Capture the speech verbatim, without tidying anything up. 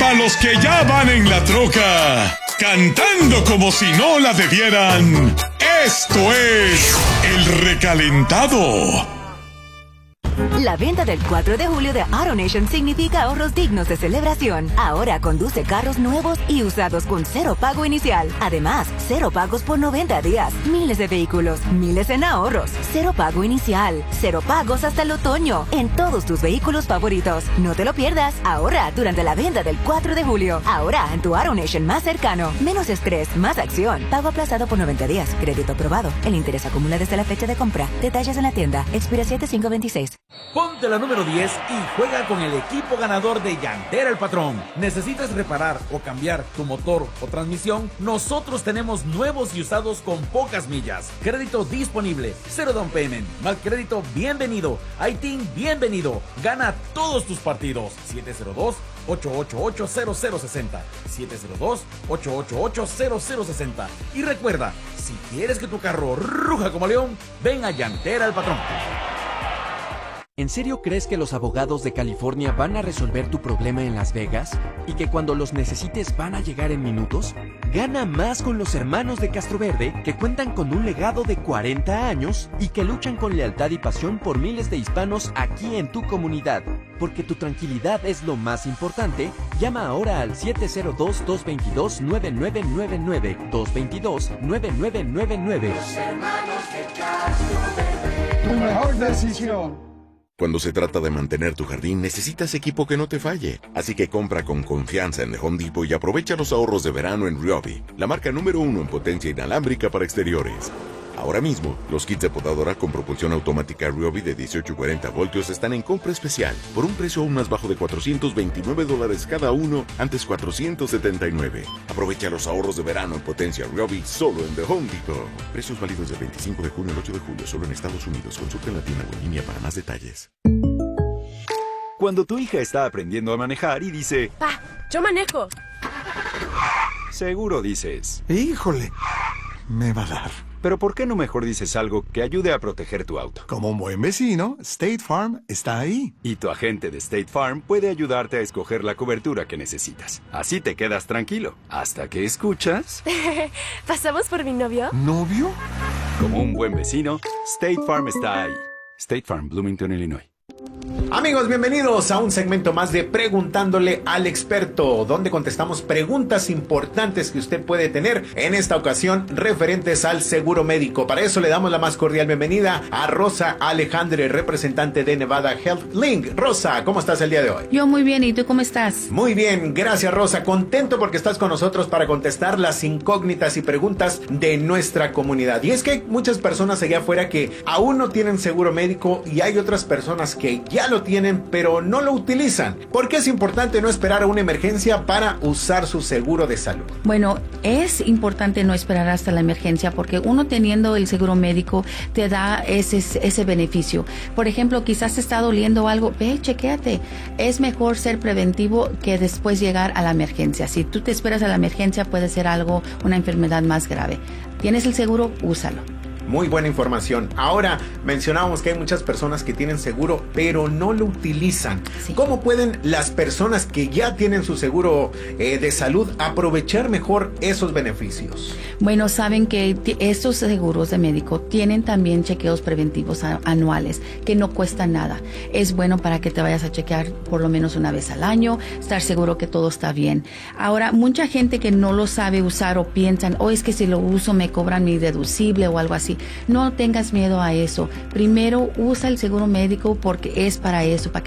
Para los que ya van en la troca, cantando como si no la debieran, esto es El Recalentado. La venta del cuatro de julio de AutoNation significa ahorros dignos de celebración. Ahora conduce carros nuevos y usados con cero pago inicial. Además, cero pagos por noventa días. Miles de vehículos, miles en ahorros. Cero pago inicial. Cero pagos hasta el otoño en todos tus vehículos favoritos. No te lo pierdas. Ahora durante la venta del cuatro de julio. Ahora en tu AutoNation más cercano. Menos estrés, más acción. Pago aplazado por noventa días. Crédito aprobado. El interés acumula desde la fecha de compra. Detalles en la tienda. Expira siete cinco veintiséis. Ponte la número diez y juega con el equipo ganador de Llantera el Patrón. ¿Necesitas reparar o cambiar tu motor o transmisión? Nosotros tenemos nuevos y usados con pocas millas. Crédito disponible, cero down payment. Mal crédito, bienvenido. I T I N, bienvenido. Gana todos tus partidos. siete cero dos, ocho ocho ocho, cero cero seis cero. siete cero dos, ocho ocho ocho, cero cero seis cero. Y recuerda, si quieres que tu carro ruja como león, ven a Llantera el Patrón. ¿En serio crees que los abogados de California van a resolver tu problema en Las Vegas? ¿Y que cuando los necesites van a llegar en minutos? Gana más con los hermanos de Castroverde, que cuentan con un legado de cuarenta años y que luchan con lealtad y pasión por miles de hispanos aquí en tu comunidad. Porque tu tranquilidad es lo más importante, llama ahora al siete cero dos, dos dos dos, nueve nueve nueve nueve, dos dos dos, nueve nueve nueve nueve. Los hermanos de Castroverde. Tu mejor decisión. Cuando se trata de mantener tu jardín, necesitas equipo que no te falle. Así que compra con confianza en The Home Depot y aprovecha los ahorros de verano en Ryobi, la marca número uno en potencia inalámbrica para exteriores. Ahora mismo, los kits de podadora con propulsión automática Ryobi de dieciocho y cuarenta voltios están en compra especial, por un precio aún más bajo de cuatrocientos veintinueve dólares cada uno, antes cuatrocientos setenta y nueve. Aprovecha los ahorros de verano en potencia Ryobi solo en The Home Depot. Precios válidos del veinticinco de junio al ocho de julio, solo en Estados Unidos. Consulta en la tienda o en línea para más detalles. Cuando tu hija está aprendiendo a manejar y dice... ¡Pa! ¡Yo manejo! Seguro dices... ¡Híjole! Me va a dar. Pero ¿por qué no mejor dices algo que ayude a proteger tu auto? Como un buen vecino, State Farm está ahí. Y tu agente de State Farm puede ayudarte a escoger la cobertura que necesitas. Así te quedas tranquilo, hasta que escuchas... ¿Pasamos por mi novio? ¿Novio? Como un buen vecino, State Farm está ahí. State Farm, Bloomington, Illinois. Amigos, bienvenidos a un segmento más de Preguntándole al Experto, donde contestamos preguntas importantes que usted puede tener, en esta ocasión referentes al seguro médico. Para eso le damos la más cordial bienvenida a Rosa Alejandre, representante de Nevada Health Link. Rosa, ¿cómo estás el día de hoy? Yo muy bien, ¿y tú cómo estás? Muy bien, gracias Rosa, contento porque estás con nosotros para contestar las incógnitas y preguntas de nuestra comunidad. Y es que hay muchas personas allá afuera que aún no tienen seguro médico y hay otras personas que ya lo tienen pero no lo utilizan. ¿Por qué es importante no esperar a una emergencia para usar su seguro de salud? Bueno, es importante no esperar hasta la emergencia porque uno teniendo el seguro médico te da ese, ese beneficio. Por ejemplo, quizás te está doliendo algo, ve, chequéate. Es mejor ser preventivo que después llegar a la emergencia. Si tú te esperas a la emergencia puede ser algo, una enfermedad más grave. ¿Tienes el seguro? Úsalo. Muy buena información. Ahora, mencionábamos que hay muchas personas que tienen seguro, pero no lo utilizan. Sí. ¿Cómo pueden las personas que ya tienen su seguro eh, de salud aprovechar mejor esos beneficios? Bueno, saben que estos seguros de médico tienen también chequeos preventivos anuales, que no cuestan nada. Es bueno para que te vayas a chequear por lo menos una vez al año, estar seguro que todo está bien. Ahora, mucha gente que no lo sabe usar o piensan, oh, es que si lo uso me cobran mi deducible o algo así. No tengas miedo a eso. Primero, usa el seguro médico porque es para eso, para